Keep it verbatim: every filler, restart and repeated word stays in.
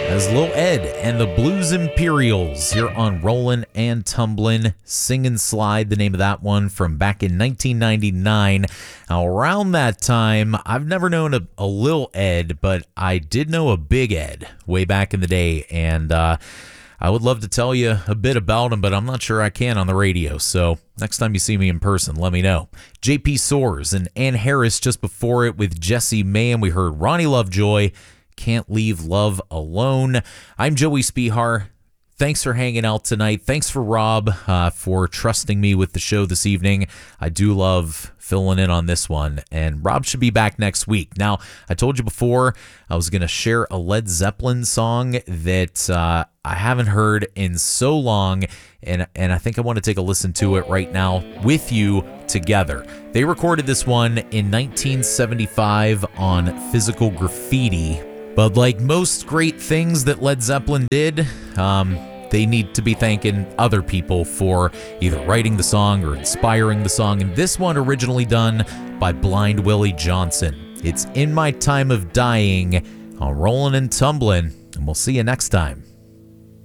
As Lil Ed and the Blues Imperials here on Rollin' and Tumblin', Sing and Slide, the name of that one from back in nineteen ninety-nine. Now, around that time, I've never known a, a Lil Ed, but I did know a Big Ed way back in the day, and uh, I would love to tell you a bit about him, but I'm not sure I can on the radio, so next time you see me in person, let me know. J P Soares and Ann Harris just before it with Jesse May, and we heard Ronnie Lovejoy, Can't Leave Love Alone. I'm Joey Spihar. Thanks for hanging out tonight. Thanks for Rob uh, for trusting me with the show this evening. I do love filling in on this one, and Rob should be back next week. Now, I told you before I was going to share a Led Zeppelin song that uh, I haven't heard in so long, and, and I think I want to take a listen to it right now with you together. They recorded this one in nineteen seventy-five on Physical Graffiti. But like most great things that Led Zeppelin did, um, they need to be thanking other people for either writing the song or inspiring the song. And this one originally done by Blind Willie Johnson. It's In My Time of Dying on Rollin' and Tumblin', and we'll see you next time.